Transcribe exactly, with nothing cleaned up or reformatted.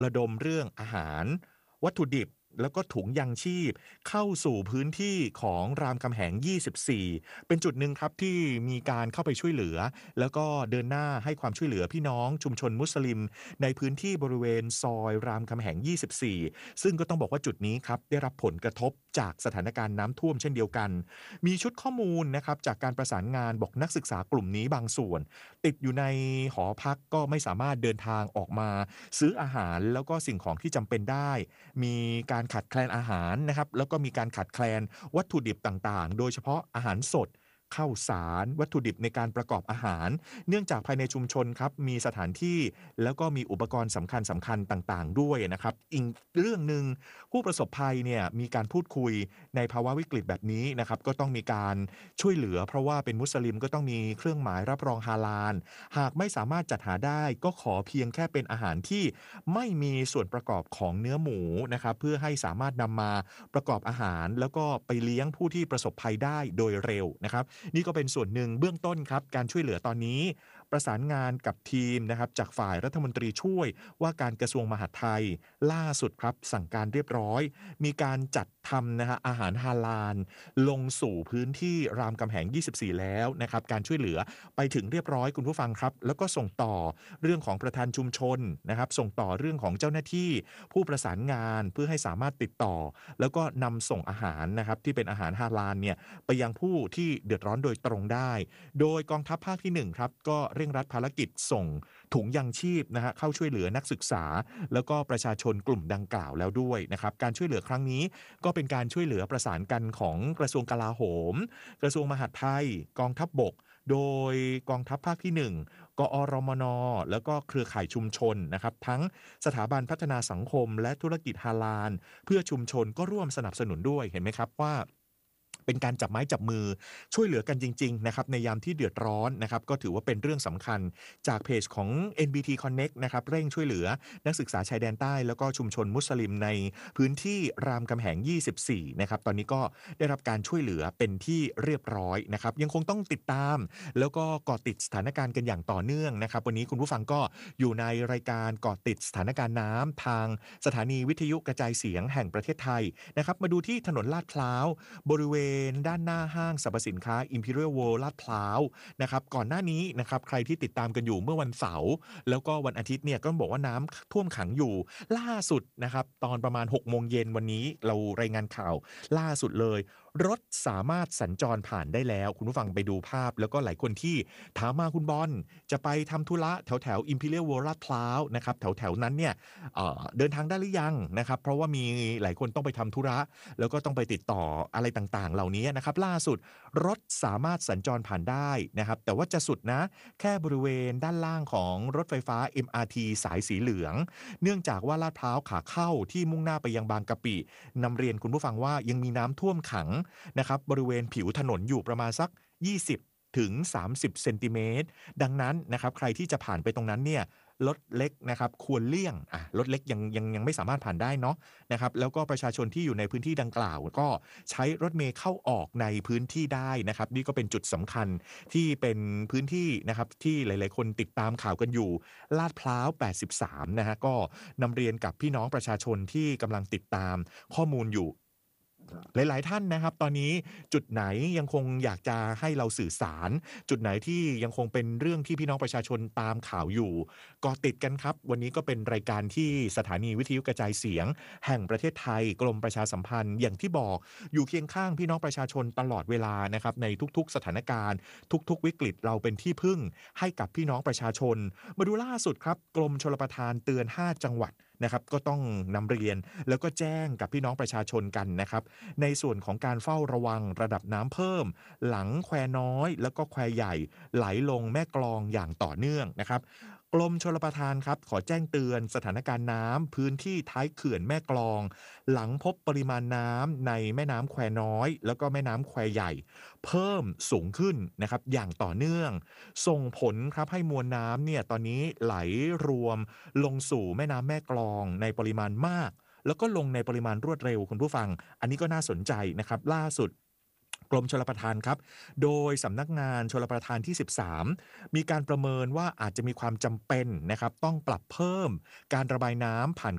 ระดมเรื่องอาหารวัตถุดิบแล้วก็ถุงยังชีพเข้าสู่พื้นที่ของรามคำแหงยี่สิบสี่เป็นจุดหนึ่งครับที่มีการเข้าไปช่วยเหลือแล้วก็เดินหน้าให้ความช่วยเหลือพี่น้องชุมชนมุสลิมในพื้นที่บริเวณซอยรามคำแหงยี่สิบสี่ซึ่งก็ต้องบอกว่าจุดนี้ครับได้รับผลกระทบจากสถานการณ์น้ำท่วมเช่นเดียวกันมีชุดข้อมูลนะครับจากการประสานงานบอกนักศึกษากลุ่มนี้บางส่วนติดอยู่ในหอพักก็ไม่สามารถเดินทางออกมาซื้ออาหารแล้วก็สิ่งของที่จำเป็นได้มีการขาดแคลนอาหารนะครับแล้วก็มีการขาดแคลนวัตถุดิบต่างๆโดยเฉพาะอาหารสดข้าวสารวัตถุดิบในการประกอบอาหารเนื่องจากภายในชุมชนครับมีสถานที่แล้วก็มีอุปกรณ์สำคัญสำคัญต่างๆด้วยนะครับอีกเรื่องหนึ่งผู้ประสบภัยเนี่ยมีการพูดคุยในภาวะวิกฤตแบบนี้นะครับก็ต้องมีการช่วยเหลือเพราะว่าเป็นมุสลิมก็ต้องมีเครื่องหมายรับรองฮาลาลหากไม่สามารถจัดหาได้ก็ขอเพียงแค่เป็นอาหารที่ไม่มีส่วนประกอบของเนื้อหมูนะครับเพื่อให้สามารถนำมาประกอบอาหารแล้วก็ไปเลี้ยงผู้ที่ประสบภัยได้โดยเร็วนะครับนี่ก็เป็นส่วนหนึ่งเบื้องต้นครับการช่วยเหลือตอนนี้ประสานงานกับทีมนะครับจากฝ่ายรัฐมนตรีช่วยว่าการกระทรวงมหาดไทยล่าสุดครับสั่งการเรียบร้อยมีการจัดทำนะฮะอาหารฮาลาลลงสู่พื้นที่รามคำแหงยี่สิบสี่แล้วนะครับการช่วยเหลือไปถึงเรียบร้อยคุณผู้ฟังครับแล้วก็ส่งต่อเรื่องของประธานชุมชนนะครับส่งต่อเรื่องของเจ้าหน้าที่ผู้ประสานงานเพื่อให้สามารถติดต่อแล้วก็นำส่งอาหารนะครับที่เป็นอาหารฮาลาลเนี่ยไปยังผู้ที่เดือดร้อนโดยตรงได้โดยกองทัพภาคที่หนึ่งครับก็เร่งรัดภารกิจส่งถุงยังชีพนะฮะเข้าช่วยเหลือนักศึกษาแล้วก็ประชาชนกลุ่มดังกล่าวแล้วด้วยนะครับการช่วยเหลือครั้งนี้ก็เป็นการช่วยเหลือประสานกันของกระทรวงกลาโหมกระทรวงมหาดไทยกองทัพบกโดยกองทัพภาคที่หนึ่งกอรมนแล้วก็เครือข่ายชุมชนนะครับทั้งสถาบันพัฒนาสังคมและธุรกิจฮาลาลเพื่อชุมชนก็ร่วมสนับสนุนด้วยเห็นไหมครับว่าเป็นการจับไม้จับมือช่วยเหลือกันจริงๆนะครับในยามที่เดือดร้อนนะครับก็ถือว่าเป็นเรื่องสำคัญจากเพจของ เอ็น บี ที Connect นะครับเร่งช่วยเหลือนักศึกษาชายแดนใต้แล้วก็ชุมชนมุสลิมในพื้นที่รามคำแหงยี่สิบสี่นะครับตอนนี้ก็ได้รับการช่วยเหลือเป็นที่เรียบร้อยนะครับยังคงต้องติดตามแล้วก็เกาะติดสถานการณ์กันอย่างต่อเนื่องนะครับวันนี้คุณผู้ฟังก็อยู่ในรายการเกาะติดสถานการณ์น้ำทางสถานีวิทยุกระจายเสียงแห่งประเทศไทยนะครับมาดูที่ถนนลาดพร้าวบริเวณด้านหน้าห้างสรรพสินค้า Imperial World ลาดพร้าวนะครับก่อนหน้านี้นะครับใครที่ติดตามกันอยู่เมื่อวันเสาร์แล้วก็วันอาทิตย์เนี่ยก็บอกว่าน้ำท่วมขังอยู่ล่าสุดนะครับตอนประมาณหกโมงเย็นวันนี้เรารายงานข่าวล่าสุดเลยรถสามารถสัญจรผ่านได้แล้วคุณผู้ฟังไปดูภาพแล้วก็หลายคนที่ถามมาคุณบอลจะไปทำธุระแถวแถว Imperial World ลาดพร้าวนะครับแถวแถวนั้นเนี่ยเอ่อเดินทางได้หรือยังนะครับเพราะว่ามีหลายคนต้องไปทำธุระแล้วก็ต้องไปติดต่ออะไรต่างๆเหล่านี้นะครับล่าสุดรถสามารถสัญจรผ่านได้นะครับแต่ว่าจะสุดนะแค่บริเวณด้านล่างของรถไฟฟ้า เอ็ม อาร์ ที สายสีเหลืองเนื่องจากว่าลาดพร้าวขาเข้าที่มุ่งหน้าไปยังบางกะปินำเรียนคุณผู้ฟังว่ายังมีน้ำท่วมขังนะครับบริเวณผิวถนนอยู่ประมาณสักยี่สิบถึงสามสิบเซนติเมตรดังนั้นนะครับใครที่จะผ่านไปตรงนั้นเนี่ยรถเล็กนะครับควรเลี่ยงอ่ะรถเล็กยังยังยังไม่สามารถผ่านได้เนาะนะครับแล้วก็ประชาชนที่อยู่ในพื้นที่ดังกล่าวก็ใช้รถเมล์เข้าออกในพื้นที่ได้นะครับนี่ก็เป็นจุดสำคัญที่เป็นพื้นที่นะครับที่หลายๆคนติดตามข่าวกันอยู่ลาดพร้าวแปดสิบสามนะฮะก็นำเรียนกับพี่น้องประชาชนที่กำลังติดตามข้อมูลอยู่หลายๆท่านนะครับตอนนี้จุดไหนยังคงอยากจะให้เราสื่อสารจุดไหนที่ยังคงเป็นเรื่องที่พี่น้องประชาชนตามข่าวอยู่ก็ติดกันครับวันนี้ก็เป็นรายการที่สถานีวิทยุกระจายเสียงแห่งประเทศไทยกรมประชาสัมพันธ์อย่างที่บอกอยู่เคียงข้างพี่น้องประชาชนตลอดเวลานะครับในทุกๆสถานการณ์ทุกๆวิกฤตเราเป็นที่พึ่งให้กับพี่น้องประชาชนมาดูล่าสุดครับกรมชลประทานเตือนห้าจังหวัดนะครับก็ต้องนำเรียนแล้วก็แจ้งกับพี่น้องประชาชนกันนะครับในส่วนของการเฝ้าระวังระดับน้ำเพิ่มหลังแควน้อยแล้วก็แควใหญ่ไหลลงแม่กลองอย่างต่อเนื่องนะครับกรมชลประทานครับขอแจ้งเตือนสถานการณ์น้ำพื้นที่ท้ายเขื่อนแม่กลองหลังพบปริมาณน้ำในแม่น้ำแควน้อยแล้วก็แม่น้ำแควใหญ่เพิ่มสูงขึ้นนะครับอย่างต่อเนื่องส่งผลครับให้มวลน้ำเนี่ยตอนนี้ไหลรวมลงสู่แม่น้ำแม่กลองในปริมาณมากแล้วก็ลงในปริมาณรวดเร็วคุณผู้ฟังอันนี้ก็น่าสนใจนะครับล่าสุดกรมชลประทานครับโดยสำนักงานชลประทานที่สิบสามมีการประเมินว่าอาจจะมีความจำเป็นนะครับต้องปรับเพิ่มการระบายน้ำผ่าน